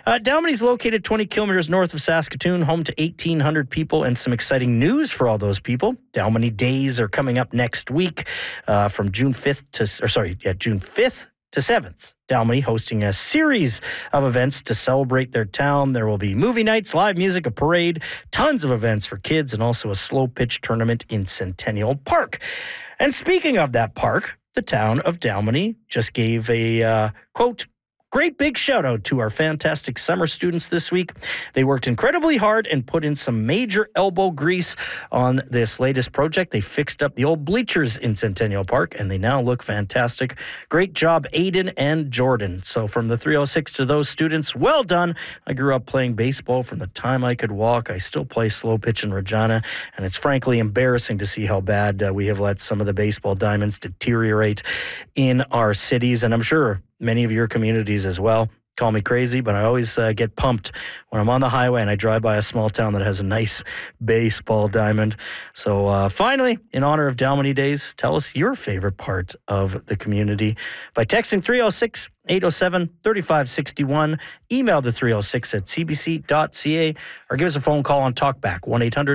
Dalmany's located 20 kilometers north of Saskatoon, home to 1,800 people, and some exciting news for all those people. Dalmany Days are coming up next week from June 5th to 7th. Dalmany hosting a series of events to celebrate their town. There will be movie nights, live music, a parade, tons of events for kids, and also a slow pitch tournament in Centennial Park. And speaking of that park, the town of Dalmany just gave a, quote, great big shout out to our fantastic summer students this week. They worked incredibly hard and put in some major elbow grease on this latest project. They fixed up the old bleachers in Centennial Park and they now look fantastic. Great job, Aiden and Jordan. So from the 306 to those students, well done. I grew up playing baseball from the time I could walk. I still play slow pitch in Regina, and it's frankly embarrassing to see how bad we have let some of the baseball diamonds deteriorate in our cities. And I'm sure many of your communities as well. Call me crazy, but I always get pumped when I'm on the highway and I drive by a small town that has a nice baseball diamond. So finally, in honor of Dalmany Days, tell us your favorite part of the community by texting 306-807-3561, email the 306 at cbc.ca, or give us a phone call on Talkback,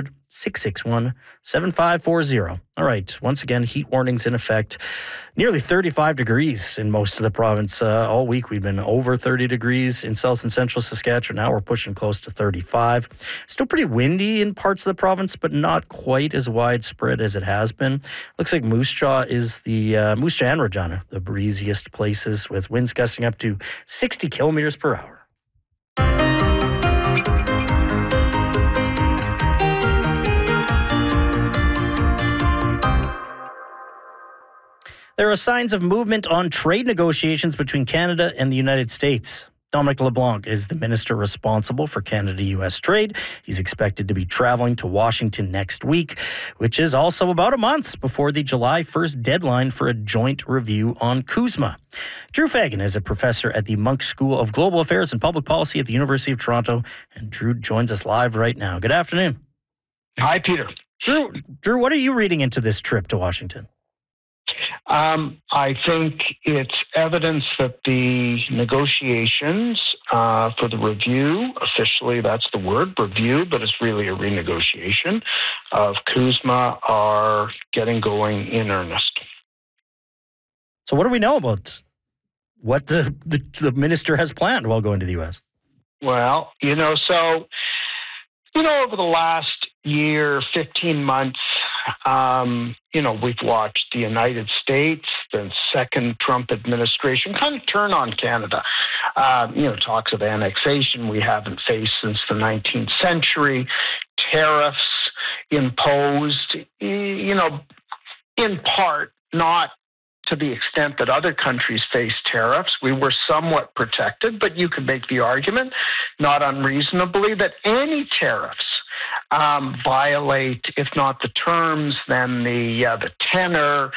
1-800-661-7540. All right, once again, heat warnings in effect. Nearly 35 degrees in most of the province. All week we've been over 30 degrees in south and central Saskatchewan. Now we're pushing close to 35. Still pretty windy in parts of the province, but not quite as widespread as it has been. Looks like Moose Jaw is Moose Jaw and Regina, the breeziest places, with winds gusting up to 60 kilometers per hour. There are signs of movement on trade negotiations between Canada and the United States. Dominic LeBlanc is the minister responsible for Canada-U.S. trade. He's expected to be traveling to Washington next week, which is also about a month before the July 1st deadline for a joint review on CUSMA. Drew Fagan is a professor at the Munk School of Global Affairs and Public Policy at the University of Toronto, and Drew joins us live right now. Good afternoon. Hi, Peter. Drew, what are you reading into this trip to Washington? I think it's evidence that the negotiations for the review, officially that's the word, review, but it's really a renegotiation of CUSMA, are getting going in earnest. So what do we know about what the minister has planned while going to the U.S.? Well, over the last year, 15 months, we've watched the United States, the second Trump administration kind of turn on Canada. Talks of annexation we haven't faced since the 19th century, tariffs imposed, in part, not to the extent that other countries face tariffs. We were somewhat protected, but you could make the argument, not unreasonably, that any tariffs violate, if not the terms, then the tenor,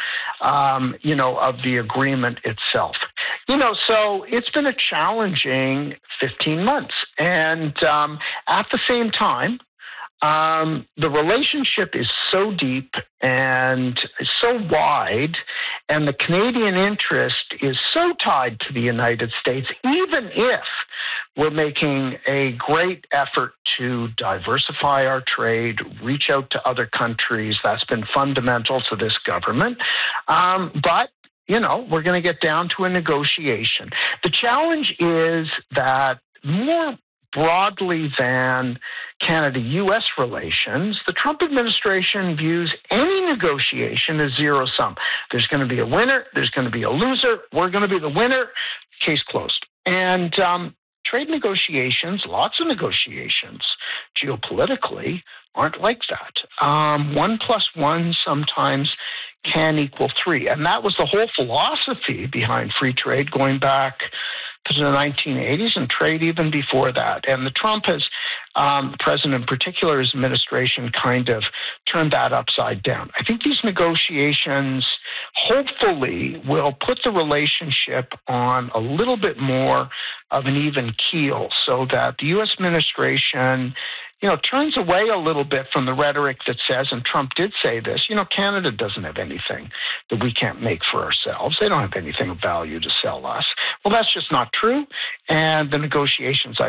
of the agreement itself. So it's been a challenging 15 months. And at the same time, the relationship is so deep and so wide, and the Canadian interest is so tied to the United States, even if we're making a great effort to diversify our trade, reach out to other countries. That's been fundamental to this government. But we're going to get down to a negotiation. The challenge is that more broadly than Canada-U.S. relations, the Trump administration views any negotiation as zero-sum. There's going to be a winner, there's going to be a loser, we're going to be the winner, case closed. And trade negotiations, lots of negotiations, geopolitically, aren't like that. 1 + 1 sometimes can equal 3. And that was the whole philosophy behind free trade going back to the 1980s and trade even before that. And the Trump has, the president in particular, his administration kind of turned that upside down. I think these negotiations hopefully will put the relationship on a little bit more of an even keel so that the U.S. administration turns away a little bit from the rhetoric that says, and Trump did say this, Canada doesn't have anything that we can't make for ourselves. They don't have anything of value to sell us. Well, that's just not true. And the negotiations, I